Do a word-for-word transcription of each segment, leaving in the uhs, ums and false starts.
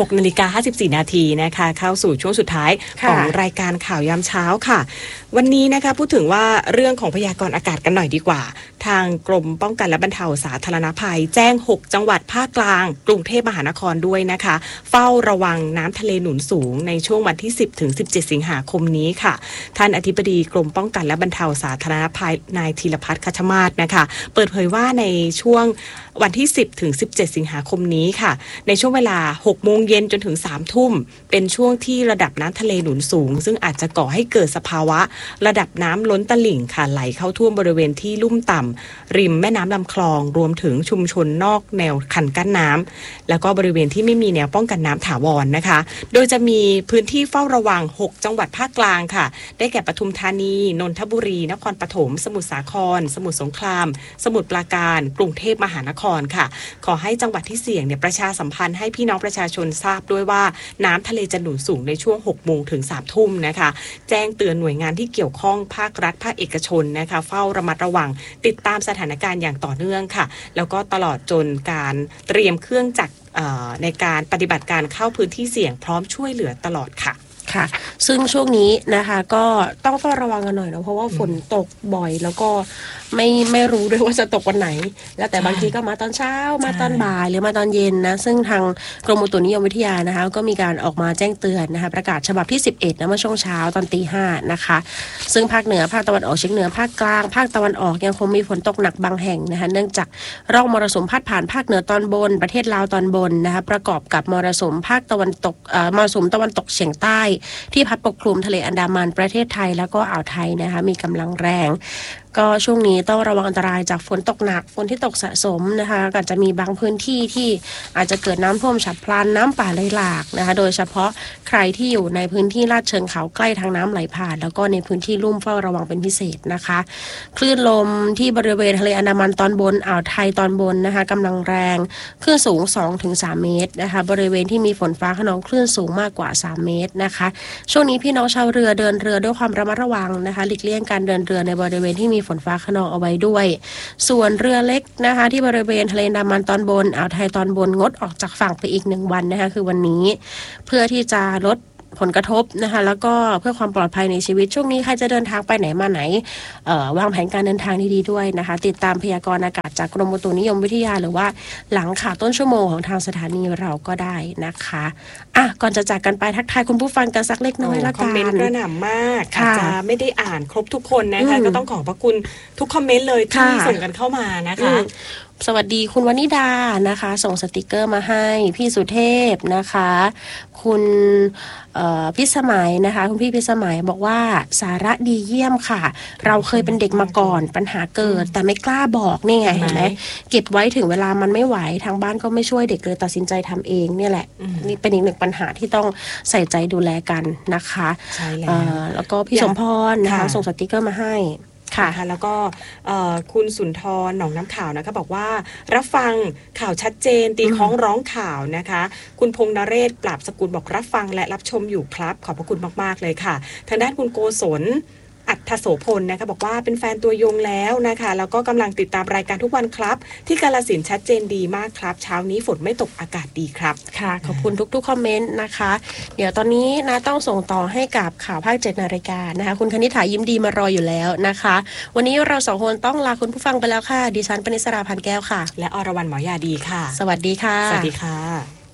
หกนาฬิกาห้าสิบสี่นาทีนะคะเข้าสู่ช่วงสุดท้ายของรายการข่าวยามเช้าค่ะวันนี้นะคะพูดถึงว่าเรื่องของพยากรณ์อากาศกันหน่อยดีกว่าทางกรมป้องกันและบรรเทาสาธารณภัยแจ้งหกจังหวัดภาคกลางกรุงเทพมหานครด้วยนะคะเฝ้าระวังน้ำทะเลหนุนสูงในช่วงวันที่สิบถึงสิบเจ็ดสิงหาคมนี้ค่ะท่านอธิบดีกรมป้องกันและบรรเทาสาธารณภัยนายธีรพัฒน์คัชมาศนะคะเปิดเผยว่าในช่วงวันที่สิบถึงสิบเจ็ดสิงหาคมนี้ค่ะในช่วงเวลาหกโมงเย็นจนถึงสามทุ่มเป็นช่วงที่ระดับน้ำทะเลหนุนสูงซึ่งอาจจะก่อให้เกิดสภาวะระดับน้ำล้นตลิ่งค่ะไหลเข้าท่วมบริเวณที่ลุ่มต่ำริมแม่น้ำลำคลองรวมถึงชุมชนนอกแนวคันกั้นน้ำแล้วก็บริเวณที่ไม่มีแนวป้องกันน้ำถาวรนะคะโดยจะมีพื้นที่เฝ้าระวังหกจังหวัดภาคกลางค่ะได้แก่ปทุมธานีนนทบุรีนครปฐมสมุทรสาครสมุทรสงครามสมุทรปราการกรุงเทพมหานครค่ะขอให้จังหวัดที่เสี่ยงเนี่ยประชาสัมพันธ์ให้พี่น้องประชาชนทราบด้วยว่าน้ำทะเลจะหนุนสูงในช่วงหกโมงถึงสามทุ่มนะคะแจ้งเตือนหน่วยงานที่เกี่ยวข้องภาครัฐภาคเอกชนนะคะเฝ้าระมัดระวังติดตามสถานการณ์อย่างต่อเนื่องค่ะแล้วก็ตลอดจนการเตรียมเครื่องจักรในการปฏิบัติการเข้าพื้นที่เสี่ยงพร้อมช่วยเหลือตลอดค่ะค่ะซึ่งช่วงนี้นะคะก็ต้องเฝ้าระวังกันหน่อยนะเพราะว่าฝนตกบ่อยแล้วก็ไม่ไม่รู้ด้วยว่าจะตกวันไหนแล้วแต่บางทีก็มาตอนเช้ามาตอนบ่ายหรือมาตอนเย็นนะซึ่งทางกรมอุตุนิยมวิทยานะคะก็มีการออกมาแจ้งเตือนนะคะประกาศฉบับที่สิบเอ็ดนะเมื่อช่วงเช้าตอนตีห้านะคะซึ่งภาคเหนือภาคตะวันออกเฉียงเหนือภาคกลางภาคตะวันออกยังคงมีฝนตกหนักบางแห่งนะคะเนื่องจากร่องมรสุมพาดผ่านภาคเหนือตอนบนประเทศลาวตอนบนนะคะประกอบกับมรสุมภาคตะวันตกเอ่อมรสุมตะวันตกเฉียงใต้ที่พัดปกคลุมทะเลอันดามันประเทศไทยแล้วก็อ่าวไทยนะคะมีกำลังแรงก็ช่วงนี้ต้องระวังอันตรายจากฝนตกหนักฝนที่ตกสะสมนะคะอาจจะมีบางพื้นที่ที่อาจจะเกิดน้ำท่วมฉับพลันน้ำป่าไหลหลากนะคะโดยเฉพาะใครที่อยู่ในพื้นที่ลาดเชิงเขาใกล้ทางน้ำไหลผ่านแล้วก็ในพื้นที่ลุ่มเฝ้าระวังเป็นพิเศษนะคะคลื่นลมที่บริเวณทะเลอันดามันตอนบนอ่าวไทยตอนบนนะคะกำลังแรงคลื่นสูง สองถึงสาม เมตรนะคะบริเวณที่มีฝนฟ้าคะนองคลื่นสูงมากกว่าสามเมตรนะคะช่วงนี้พี่น้องชาวเรือเดินเรือด้วยความระมัดระวังนะคะหลีกเลี่ยงการเดินเรือในบริเวณที่มีฝนฟ้าคะนองเอาไว้ด้วยส่วนเรือเล็กนะคะที่บริเวณทะเลอันดามันตอนบนอ่าวไทยตอนบนงดออกจากฝั่งไปอีกหนึ่งวันนะคะคือวันนี้เพื่อที่จะลดผลกระทบนะคะแล้วก็เพื่อความปลอดภัยในชีวิตช่วงนี้ใครจะเดินทางไปไหนมาไหนเอ่อวางแผนการเดินทางดีๆด้วยนะคะติดตามพยากรณ์อากาศจากกรมอุตุนิยมวิทยาหรือว่าหลังข่าวต้นชั่วโมงของทางสถานีเราก็ได้นะคะอ่ะก่อนจะจากกันไปทักทายคุณผู้ฟังกันสักเล็กน้อยละกันคอมเมนต์กระหน่ำมากอาจจะไม่ได้อ่านครบทุกคนนะคะก็ต้องขอบพระคุณทุกคอมเมนต์เลยที่ส่งกันเข้ามานะคะสวัสดีคุณวนิดานะคะส่งสติกเกอร์มาให้พี่สุเทพนะคะคุณพี่สมัยนะคะคุณพี่พี่สมัยบอกว่าสาระดีเยี่ยมค่ะเราเคยเป็นเด็กมาก่อนปัญหาเกิดแต่ไม่กล้าบอกนี่ไงเห็นไหมเก็บไว้ถึงเวลามันไม่ไหวทางบ้านก็ไม่ช่วยเด็กเลยตัดสินใจทำเองเนี่ยแหละนี่เป็นอีกหนึ่งปัญหาที่ต้องใส่ใจดูแลกันนะคะใช่แล้วแล้วก็พี่สมพรนะคะส่งสติกเกอร์มาให้ค่ะแล้วก็คุณสุนทรหนองน้ำข่าวนะคะบอกว่ารับฟังข่าวชัดเจนตีคล้องร้องข่าวนะคะคุณพงษ์นเรศปราบสกุลบอกรับฟังและรับชมอยู่ครับขอบพระคุณมากๆเลยค่ะทางด้านคุณโกศลอัฏฐโสพลนะคะบอกว่าเป็นแฟนตัวยงแล้วนะคะแล้วก็กำลังติดตามรายการทุกวันครับที่กาฬสินธุ์ชัดเจนดีมากครับเช้านี้ฝนไม่ตกอากาศดีครับค่ะขอบคุณทุกๆคอมเมนต์นะคะเดี๋ยวตอนนี้นะต้องส่งต่อให้กับข่าวภาคเจ็ดนาฬิกานะคะคุณคณิษฐายิ้มดีมารออยู่แล้วนะคะวันนี้เราสองคนต้องลาคุณผู้ฟังไปแล้วค่ะดิฉันปณิสราพันแก้วค่ะและอรวรรณหมอยาดีค่ะสวัสดีค่ะสวัสดีค่ะ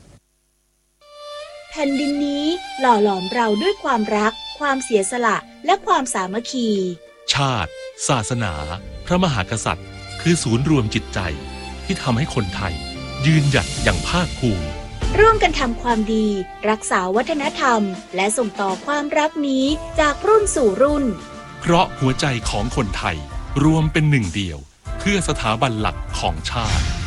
แผ่นดินนี้หล่อหลอมเราด้วยความรักความเสียสละและความสามัคคีชาติศาสนาพระมหากษัตริย์คือศูนย์รวมจิตใจที่ทำให้คนไทยยืนหยัดอย่างภาคภูมิร่วมกันทำความดีรักษาวัฒนธรรมและส่งต่อความรักนี้จากรุ่นสู่รุ่นเพราะหัวใจของคนไทยรวมเป็นหนึ่งเดียวเพื่อสถาบันหลักของชาติ